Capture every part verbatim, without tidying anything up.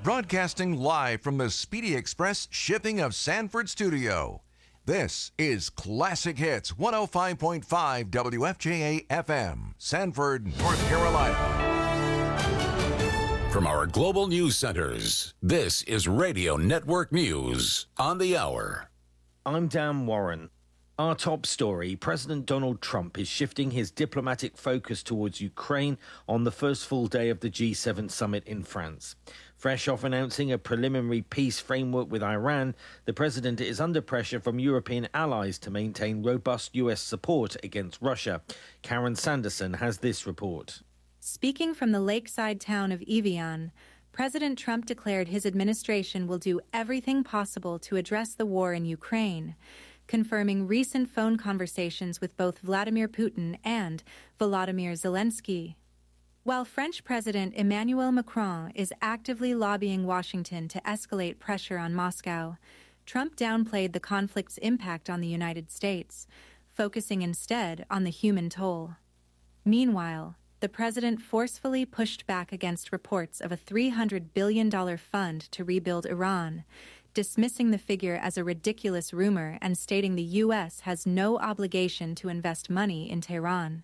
Broadcasting live from the Speedy Express Shipping of Sanford studio. This is Classic Hits one oh five point five W F J A F M, Sanford, North Carolina. From our global news centers, this is Radio Network News on the hour. I'm Dan Warren. Our top story, President Donald Trump is shifting his diplomatic focus towards Ukraine on the first full day of the G seven summit in France. Fresh off announcing a preliminary peace framework with Iran, the president is under pressure from European allies to maintain robust U S support against Russia. Karen Sanderson has this report. Speaking from the lakeside town of Evian, President Trump declared his administration will do everything possible to address the war in Ukraine, confirming recent phone conversations with both Vladimir Putin and Volodymyr Zelensky. While French President Emmanuel Macron is actively lobbying Washington to escalate pressure on Moscow, Trump downplayed the conflict's impact on the United States, focusing instead on the human toll. Meanwhile, the president forcefully pushed back against reports of a three hundred billion dollars fund to rebuild Iran, dismissing the figure as a ridiculous rumor and stating the U S has no obligation to invest money in Tehran.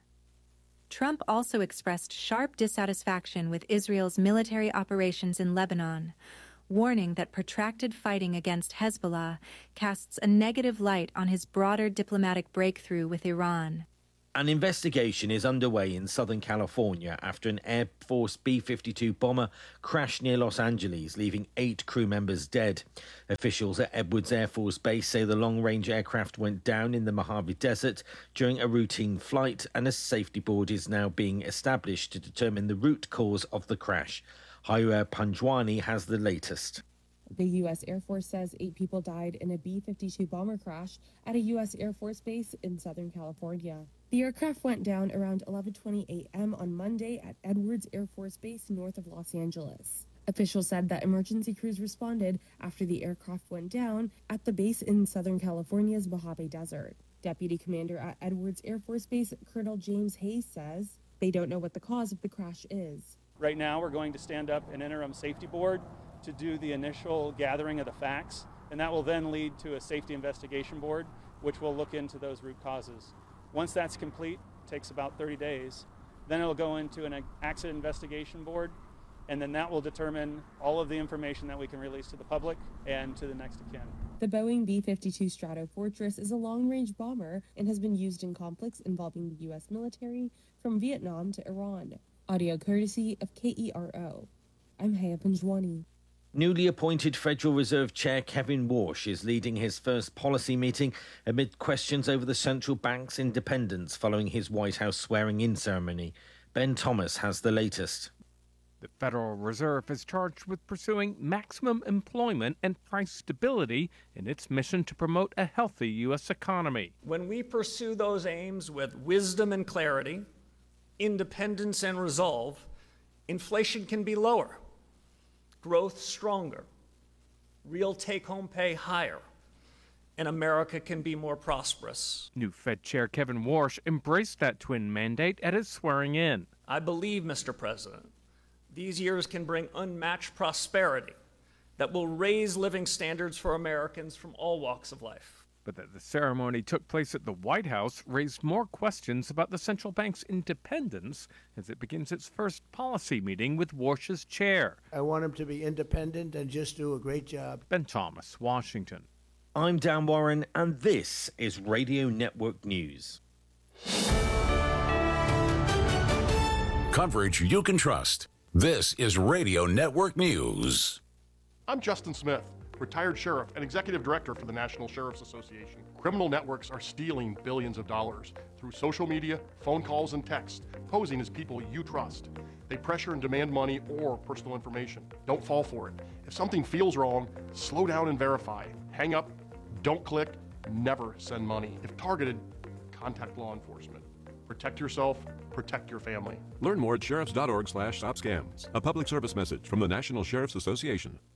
Trump also expressed sharp dissatisfaction with Israel's military operations in Lebanon, warning that protracted fighting against Hezbollah casts a negative light on his broader diplomatic breakthrough with Iran. An investigation is underway in Southern California after an Air Force B fifty-two bomber crashed near Los Angeles, leaving eight crew members dead. Officials at Edwards Air Force Base say the long-range aircraft went down in the Mojave Desert during a routine flight, and a safety board is now being established to determine the root cause of the crash. Hayua Panjwani has the latest. The U S Air Force says eight people died in a B fifty-two bomber crash at a U S Air Force base in Southern California. The aircraft went down around eleven twenty a.m. on Monday at Edwards Air Force Base north of Los Angeles. Officials said that emergency crews responded after the aircraft went down at the base in Southern California's Mojave Desert. Deputy Commander at Edwards Air Force Base, Colonel James Hayes, says they don't know what the cause of the crash is. Right now, we're going to stand up an interim safety board to do the initial gathering of the facts, and that will then lead to a safety investigation board, which will look into those root causes. Once that's complete, it takes about thirty days, then it'll go into an accident investigation board, and then that will determine all of the information that we can release to the public and to the next of kin. The Boeing B fifty-two Stratofortress is a long-range bomber and has been used in conflicts involving the U S military from Vietnam to Iran. Audio courtesy of K E R O. I'm Haya Panjwani. Newly appointed Federal Reserve Chair Kevin Warsh is leading his first policy meeting amid questions over the central bank's independence following his White House swearing-in ceremony. Ben Thomas has the latest. The Federal Reserve is charged with pursuing maximum employment and price stability in its mission to promote a healthy U S economy. When we pursue those aims with wisdom and clarity, independence and resolve, inflation can be lower, growth stronger, real take-home pay higher, and America can be more prosperous. New Fed Chair Kevin Warsh embraced that twin mandate at his swearing-in. I believe, Mister President, these years can bring unmatched prosperity that will raise living standards for Americans from all walks of life. But that the ceremony took place at the White House raised more questions about the central bank's independence as it begins its first policy meeting with Warsh's chair. I want him to be independent and just do a great job. Ben Thomas, Washington. I'm Dan Warren, and this is Radio Network News. Coverage you can trust. This is Radio Network News. I'm Justin Smith, retired sheriff and executive director for the National Sheriff's Association. Criminal networks are stealing billions of dollars through social media, phone calls, and text, posing as people you trust. They pressure and demand money or personal information. Don't fall for it. If something feels wrong, slow down and verify. Hang up, don't click, never send money. If targeted, contact law enforcement. Protect yourself, protect your family. Learn more at sheriffs dot org slash stop scams. A public service message from the National Sheriff's Association.